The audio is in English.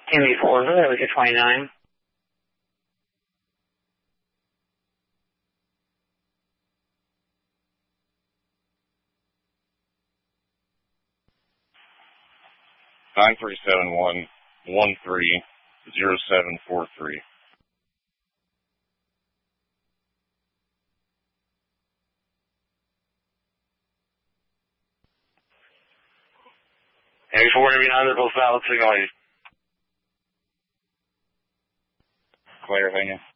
MB4, that was your 29. Nine 371-13-0743. MB4 to be 9, both valid signal. Clear, thank you.